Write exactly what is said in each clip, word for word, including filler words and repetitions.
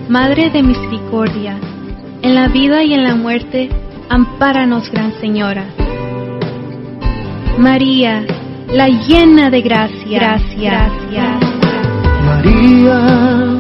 Madre de misericordia, en la vida y en la muerte, ampáranos, Gran Señora. María, la llena de gracia, gracia, gracia. María,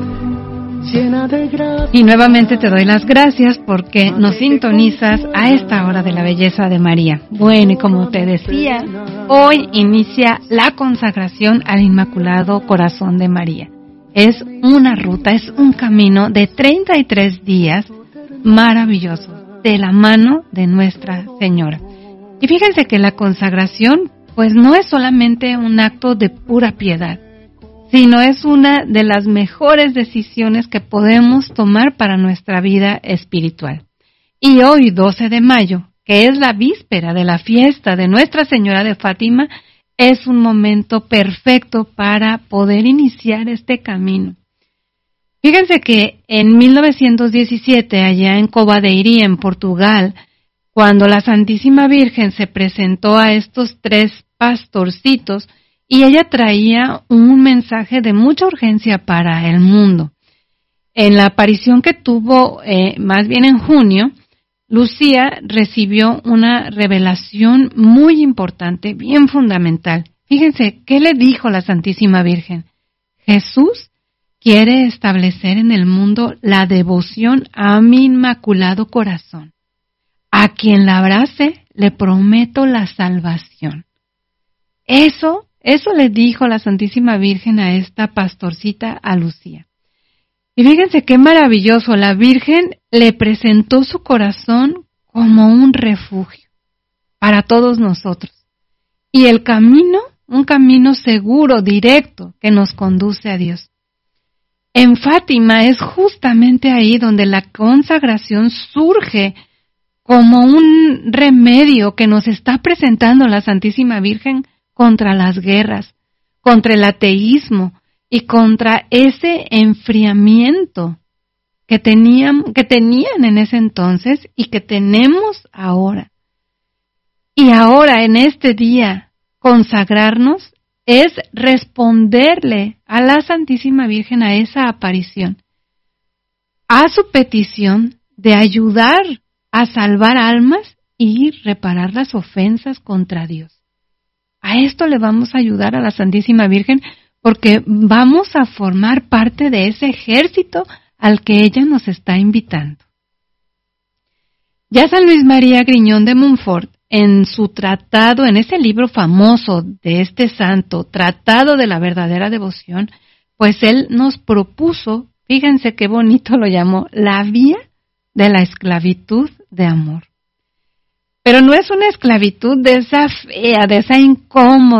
llena de gracia. Y nuevamente te doy las gracias porque nos sintonizas a esta hora de la belleza de María. Bueno, y como te decía, hoy inicia la consagración al Inmaculado Corazón de María. Es una ruta, es un camino de treinta y tres días maravillosos de la mano de Nuestra Señora. Y fíjense que la consagración pues no es solamente un acto de pura piedad, sino es una de las mejores decisiones que podemos tomar para nuestra vida espiritual. Y hoy, doce de mayo, que es la víspera de la fiesta de Nuestra Señora de Fátima, es un momento perfecto para poder iniciar este camino. Fíjense que en mil novecientos diecisiete, allá en Cova de Iria, en Portugal, cuando la Santísima Virgen se presentó a estos tres pastorcitos, y ella traía un mensaje de mucha urgencia para el mundo. En la aparición que tuvo, eh, más bien en junio, Lucía recibió una revelación muy importante, bien fundamental. Fíjense, ¿qué le dijo la Santísima Virgen? Jesús quiere establecer en el mundo la devoción a mi Inmaculado Corazón. A quien la abrace, le prometo la salvación. Eso Eso le dijo la Santísima Virgen a esta pastorcita, a Lucía. Y fíjense qué maravilloso, la Virgen le presentó su corazón como un refugio para todos nosotros. Y el camino, un camino seguro, directo, que nos conduce a Dios. En Fátima es justamente ahí donde la consagración surge como un remedio que nos está presentando la Santísima Virgen contra las guerras, contra el ateísmo y contra ese enfriamiento que tenían, que tenían en ese entonces y que tenemos ahora. Y ahora, en este día, consagrarnos es responderle a la Santísima Virgen a esa aparición, a su petición de ayudar a salvar almas y reparar las ofensas contra Dios. A esto le vamos a ayudar a la Santísima Virgen porque vamos a formar parte de ese ejército al que ella nos está invitando. Ya San Luis María Griñón de Montfort, en su tratado, en ese libro famoso de este santo, Tratado de la Verdadera Devoción, pues él nos propuso, fíjense qué bonito lo llamó, la vía de la esclavitud de amor. Pero no es una esclavitud de esa fea, de esa incómoda,